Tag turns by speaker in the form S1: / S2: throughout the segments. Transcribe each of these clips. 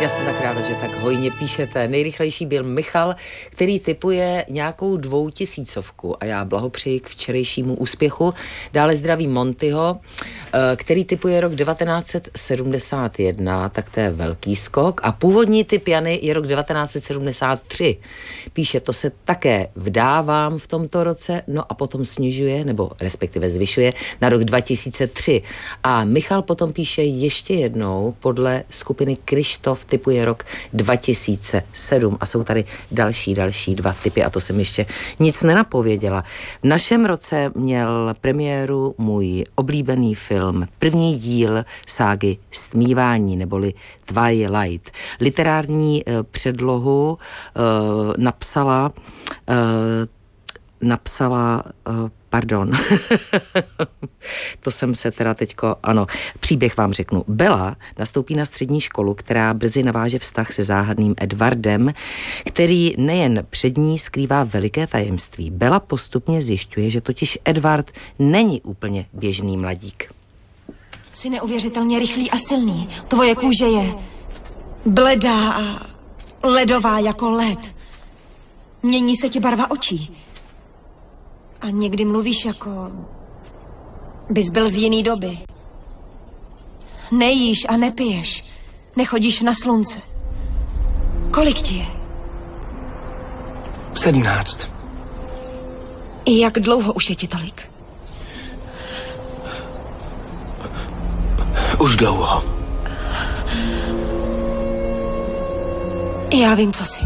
S1: Já jsem tak ráda, že tak hojně píšete. Nejrychlejší byl Michal, který tipuje nějakou 2000 a já blahopřeji k včerejšímu úspěchu. Dále zdravím Montyho, který tipuje rok 1971, tak to je velký skok. A původní tip Jany je rok 1973. Píše, to se také vdávám v tomto roce, no a potom snižuje, nebo respektive zvyšuje na rok 2003. A Michal potom píše ještě jednou podle skupiny Krištof typuje rok 2007 a jsou tady další dva typy a to jsem ještě nic nenapověděla. V našem roce měl premiéru můj oblíbený film, první díl ságy Stmívání neboli Twilight. Literární předlohu napsala to jsem se teda teďko, ano, příběh vám řeknu. Bella nastoupí na střední školu, která brzy naváže vztah se záhadným Edwardem, který nejen před ní skrývá veliké tajemství. Bella postupně zjišťuje, že totiž Edward není úplně běžný mladík.
S2: Jsi neuvěřitelně rychlý a silný. Tvoje kůže je bledá a ledová jako led. Mění se ti barva očí. A někdy mluvíš jako bys byl z jiný doby. Nejíš a nepiješ. Nechodíš na slunce. Kolik ti je?
S3: 17.
S2: Jak dlouho už je ti tolik?
S3: Už dlouho.
S2: Já vím, co jsi.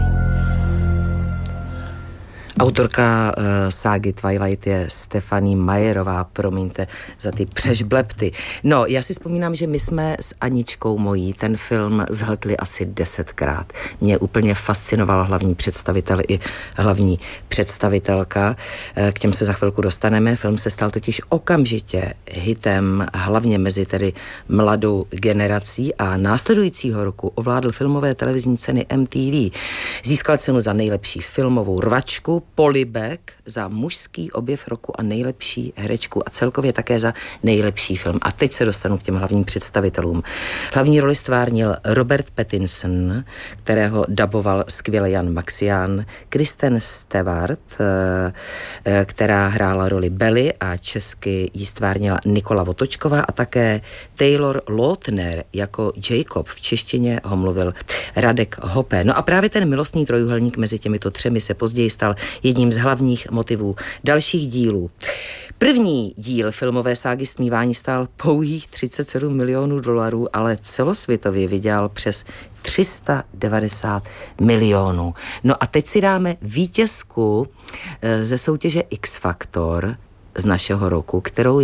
S1: Autorka ságy Twilight je Stefanie Mayerová, promiňte za ty přežblepty. No, já si vzpomínám, že my jsme s Aničkou mojí ten film zhltli asi 10krát. Mě úplně fascinoval hlavní představitel i hlavní představitelka. K těm se za chvilku dostaneme. Film se stal totiž okamžitě hitem, hlavně mezi tedy mladou generací a následujícího roku ovládl filmové televizní ceny MTV. Získal cenu za nejlepší filmovou rvačku, Polibek za mužský objev roku a nejlepší herečku a celkově také za nejlepší film. A teď se dostanu k těm hlavním představitelům. Hlavní roli stvárnil Robert Pattinson, kterého daboval skvěle Jan Maxián, Kristen Stewart, která hrála roli Belly a česky ji stvárnila Nikola Votočková a také Taylor Lautner jako Jacob. V češtině ho mluvil Radek Hoppe. No a právě ten milostný trojuhelník mezi těmito třemi se později stal jedním z hlavních motivů dalších dílů. První díl filmové ságy Stmívání stál pouhých $37 milionů, ale celosvětově vydělal přes 390 milionů. No a teď si dáme vítězku ze soutěže X Factor z našeho roku, kterou